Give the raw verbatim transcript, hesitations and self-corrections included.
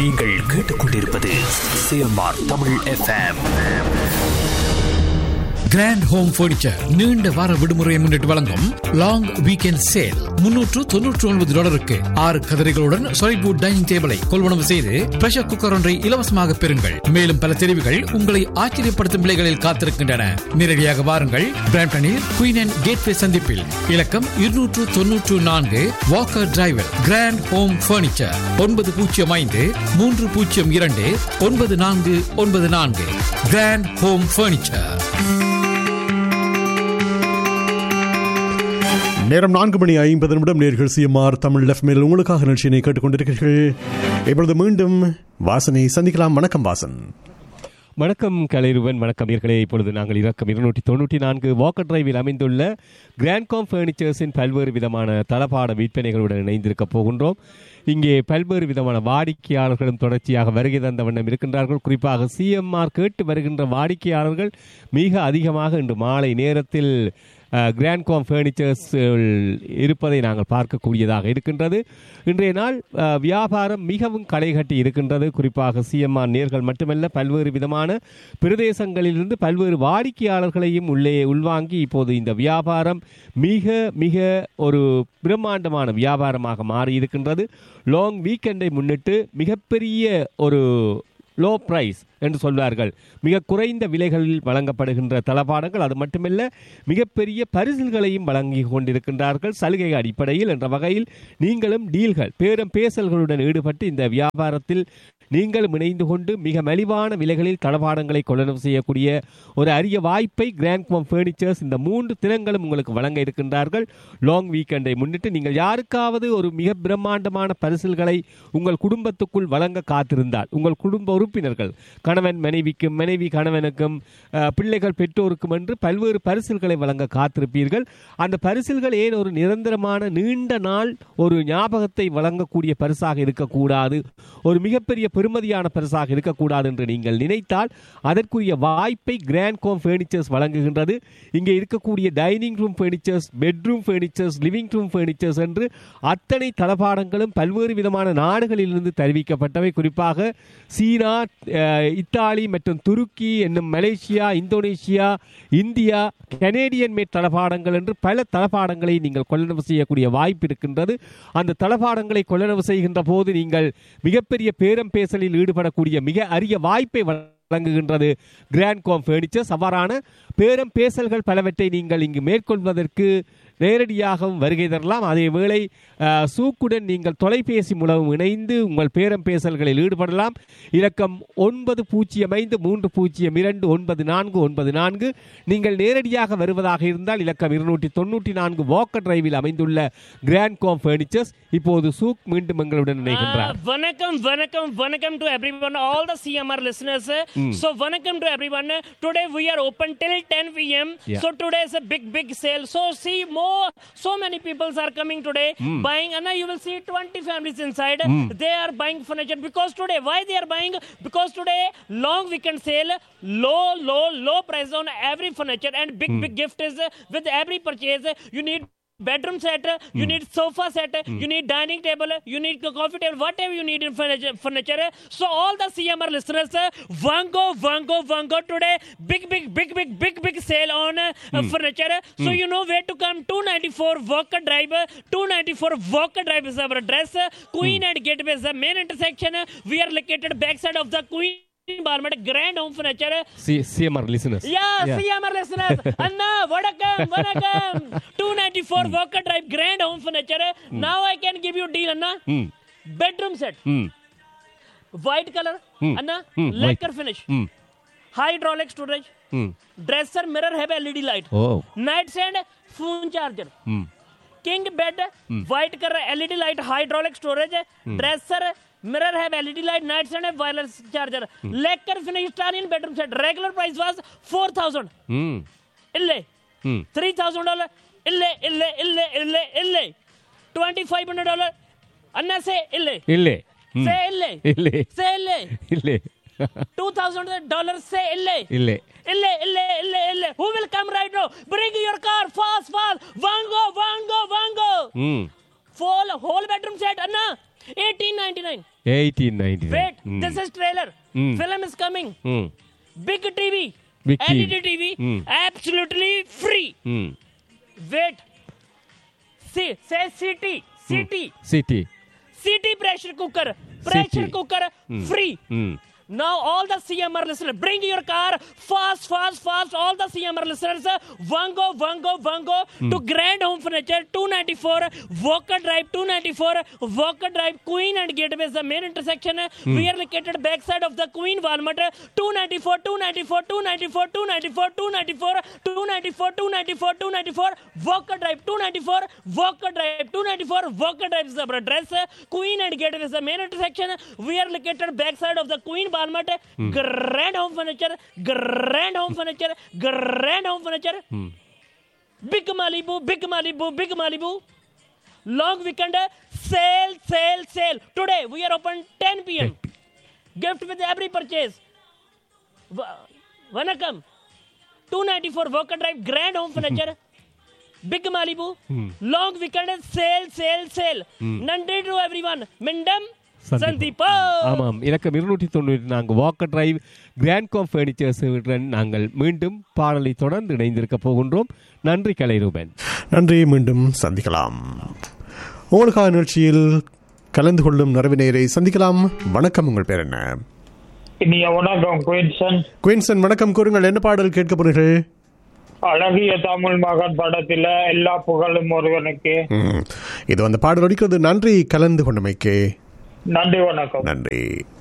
நீங்கள் கேட்டுக்கொண்டிருப்பது CMR Tamil FM. Grand home furniture நீண்ட வார விடுமுறையை முன்னிட்டு வழங்கும் லாங் வீக்கெண்ட் சேல். முன்னூற்று தொன்னூற்று ஒன்பது டாலருக்கு ஆறு கதிரைகளுடன் சாலிட்வுட் டைனிங் டேபிளை கொள்வனவு செய்து பிரஷர் குக்கர் ஒன்றை இலவசமாக பெறுங்கள். மேலும் பல தெரிவுகள் உங்களை ஆச்சரியப்படுத்தும் விலைகளில் காத்திருக்கின்றன. நேரடியாக வாருங்கள். பிராம்டனில் குயின் அண்ட் கேட்வே சந்திப்பில் இலக்கம் இருநூற்று தொன்னூற்று நான்கு Walker driver. Grand home furniture ஒன்பது பூஜ்ஜியம் ஐந்து மூன்று பூஜ்ஜியம் இரண்டு ஒன்பது நான்கு ஒன்பது நான்கு. Grand home furniture. நேரம் நான்கு மணி ஐம்பது நிமிடம். நேர்கள் சிஎம்ஆர் தமிழ் எஃப்எம்மில் உங்களுக்காக நிகழ்ச்சியினை கேட்டுக்கொண்டிருக்கிறீர்கள். இப்பொழுது மீண்டும் வாசனை சந்திக்கலாம். வணக்கம் வாசன். வணக்கம் கலைருவன். வணக்கம் நேர்களே. இப்பொழுது நாங்கள் இறக்கம் இருநூற்றி தொண்ணூற்றி நான்கு வாக்கர் டிரைவில் அமைந்துள்ள கிராண்ட்காம் ஃபர்னிச்சர்ஸின் பல்வேறு விதமான தளபாட விற்பனைகளுடன் இணைந்திருக்க போகின்றோம். இங்கே பல்வேறு விதமான வாடிக்கையாளர்களும் தொடர்ச்சியாக வருகை தந்த வண்ணம் இருக்கின்றார்கள். குறிப்பாக சிஎம்ஆர் கேட்டு வருகின்ற வாடிக்கையாளர்கள் மிக அதிகமாக இன்று மாலை நேரத்தில் கிராண்ட்காம் ஃபர்னிச்சர்ஸ் இருப்பதை நாங்கள் பார்க்கக்கூடியதாக இருக்கின்றது. இன்றைய நாள் வியாபாரம் மிகவும் களைகட்டி இருக்கின்றது. குறிப்பாக சிஎம்ஆர் நேர்கள் மட்டுமல்ல, பல்வேறு விதமான பிரதேசங்களிலிருந்து பல்வேறு வாடிக்கையாளர்களையும் உள்ளே உள்வாங்கி இப்போது இந்த வியாபாரம் மிக மிக ஒரு பிரம்மாண்டமான வியாபாரமாக மாறி இருக்கின்றது. லாங் வீக்கெண்டை முன்னிட்டு மிகப்பெரிய ஒரு லோ பிரைஸ் என்று சொல்வார்கள், மிக குறைந்த விலைகளில் வழங்கப்படுகின்ற தளபாடங்கள். அது மட்டுமல்ல, மிகப்பெரிய பரிசில்களையும் வழங்கி கொண்டிருக்கின்றார்கள் சலுகை அடிப்படையில். என்ற வகையில் நீங்களும் டீல்கள் பேரம் பேசல்களுடன் ஈடுபட்டு இந்த வியாபாரத்தில் நீங்களும் இணைந்து கொண்டு மிக மலிவான விலைகளில் தளபாடங்களை கொள்ளளவு செய்யக்கூடிய ஒரு அரிய வாய்ப்பை கிராண்ட்காம் ஃபர்னிச்சர்ஸ் இந்த மூன்று தினங்களும் உங்களுக்கு வழங்க இருக்கின்றார்கள். லாங் வீக்கெண்டை முன்னிட்டு நீங்கள் யாருக்காவது ஒரு மிக பிரம்மாண்டமான பரிசில்களை உங்கள் குடும்பத்துக்குள் வழங்க காத்திருந்தால், உங்கள் குடும்ப உறுப்பினர்கள், கணவன் மனைவிக்கும், மனைவி கணவனுக்கும், பிள்ளைகள் பெற்றோருக்கும் என்று பல்வேறு பரிசில்களை வழங்க காத்திருப்பீர்கள். அந்த பரிசில்கள் ஏன் ஒரு நிரந்தரமான நீண்ட நாள் ஒரு ஞாபகத்தை வழங்கக்கூடிய பரிசாக இருக்கக்கூடாது, ஒரு மிகப்பெரிய பெருமதியான பரிசாக இருக்கக்கூடாது என்று நீங்கள் நினைத்தால் அதற்குரிய வாய்ப்பை கிராண்ட்காம் ஃபர்னிச்சர்ஸ் வழங்குகின்றது. இங்கே இருக்கக்கூடிய dining room furnitures, bedroom furnitures, living room furnitures என்று அத்தனை தளபாடங்களும் பல்வேறு விதமான நாடுகளிலிருந்து தெரிவிக்கப்பட்டவை. குறிப்பாக சீனா, இத்தாலி மற்றும் துருக்கி என்னும் Malaysia, Indonesia, India, Canadian mat தளபாடங்கள் என்று பல தளபாடங்களை நீங்கள் கொள்ளளவு செய்யக்கூடிய வாய்ப்பு இருக்கின்றது. அந்த தளபாடங்களை கொள்ளளவு செய்கின்ற போது நீங்கள் மிகப்பெரிய பேரம் பேசலில் ஈடுபடக்கூடிய மிக அரிய வாய்ப்பை வழங்குகின்றது கிராண்ட்காம் ஃபர்னிச்சர்ஸ். அவ்வாறான பேரம் பேசல்கள் பலவற்றை நீங்கள் இங்கு மேற்கொள்வதற்கு நேரடியாகவும் வருகை தரலாம். அதே வேளை சூக்குடன் நீங்கள் தொலைபேசி மூலம் இணைந்து உங்கள் பேரம் பேசல்களில் ஈடுபடலாம். இலக்கம் ஒன்பது பூஜ்ஜியம் ஐந்து மூன்று பூஜ்ஜியம் இரண்டு ஒன்பது நான்கு ஒன்பது நான்கு. நீங்கள் நேரடியாக வருவதாக இருந்தால் இலக்கம் இருநூற்றி தொன்னூற்றி நான்கு வாக்கர் டிரைவில் அமைந்துள்ள கிராண்ட்காம் ஃபர்னிச்சர்ஸ். இப்போது சூக் மீண்டும் எங்களுடன் இணைகின்றார். வணக்கம் வணக்கம் வணக்கம் to everyone, all the C M R listeners. Mm. So welcome to everyone. Today we are open till ten p m Yeah. So today is a big big sale. So see more, so many people are coming today mm. buying, and you will see twenty families inside. Mm. They are buying furniture because today, why they are buying? Because today long weekend sale, low low low price on every furniture, and big mm. big gift is with every purchase. You need bedroom set, you mm. need sofa set, mm. you need dining table, you need coffee table, whatever you need in furniture. furniture. So all the C M R listeners, Vango, Vango, Vango today, big, big, big, big, big, big sale on uh, mm. furniture. So mm. you know where to come. two ninety-four Walker Drive, two ninety-four Walker Drive is our address. Queen mm. and Gateway is the main intersection. We are located backside of the Queen Barmet Grand Home Furniture. C- CMR listeners. Yeah, yeah. C M R listeners. Anna, vanakkam, vanakkam. two ninety-four mm. Walker Drive Grand Home Furniture. Mm. Now I can give you deal, Anna. Mm. Bedroom set. Mm. White color, mm. Anna. Mm. Lacquer finish. Mm. Hydraulic storage. Mm. Dresser mirror have L E D light. Oh. Night stand, phone charger. Mm. King bed, mm. white color L E D light, hydraulic storage. Mm. Dresser, mirror have L E D light, night stand have wireless charger. Mm. Lacquer finish Italian bedroom set. Regular price was four thousand. Mm. Ille. Mm. three thousand dollars. Ille, ille, ille, ille, ille. twenty-five hundred dollars. Anna say ille. Ille. Mm. Say ille. Ille. Say ille. Ille. two thousand dollars say ille. Ille. Ille, ille, ille, ille. Who will come right now? Bring your car fast, fast. Vango, vango, vango. Mm. Full whole bedroom set, Anna. eighteen ninety-nine. eighteen ninety-nine. Wait, Mm. this is trailer. Mm. Film is coming. Mm. Big T V. Big T V. L E D T V. Mm. Absolutely free. Mm. Wait. See, say C T. C T. City. C T pressure cooker. Pressure C T. cooker Mm. free. Mm. Now all the C M R listeners, bring your car fast, fast, fast. All the C M R listeners, Vango, Vango, Vango Mm. to Grand Home Furniture, two ninety-four Walker Drive, two ninety-four Walker Drive, Queen and Gateway is the main intersection. Mm. We are located backside of the Queen Walmart, two ninety-four, two ninety-four, two ninety-four, two ninety-four, two ninety-four, two ninety-four, two ninety-four, two ninety-four Walker Drive, two ninety-four Walker Drive, two ninety-four Walker Drive is the address. Queen and Gateway is the main intersection. We are located backside of the Queen Walmart. Hmm. Grand Home Furniture, Grand Home Furniture, Grand Home Furniture. Hmm. Big Malibu, Big Malibu, Big Malibu. Long weekend sale, sale, sale. Today we are open ten p.m. Gift with every purchase. Vanakkam. two ninety-four Walker Drive, Grand Home Furniture. Big Malibu. Hmm. Long weekend sale, sale, sale. Hmm. Nandri to everyone. Mindam. சந்திப்பா. ஆமாம், இலக்கம் இருநூற்றி தொண்ணூற்றி நான்கு Walker drive Grandcom ஃபர்னிச்சர்ஸுடன் நாங்கள் மீண்டும் பாடலை தொடர்ந்து இணைந்திருக்க போகின்றோம். நன்றி கலைரூபன். நன்றி, மீண்டும் சந்திக்கலாம். உங்களுக்காக நிகழ்ச்சியில் கலந்து கொள்ளும் நிறைவினரை சந்திக்கலாம். வணக்கம், உங்கள் பேர் என்ன? இனிய வணக்கம் குயின்சன். குயின்சன் வணக்கம், கூறுங்கள், என்ன பாடல் கேட்க போறீர்கள்? அழகிய தமிழ் மகன் படத்தில் எல்லா புகழும் ஒருவனுக்கு. இது அந்த பாடல் ஒலிக்கிறது. நன்றி கலந்து கொண்டமைக்கு. நன்றி, வணக்கம். நன்றி.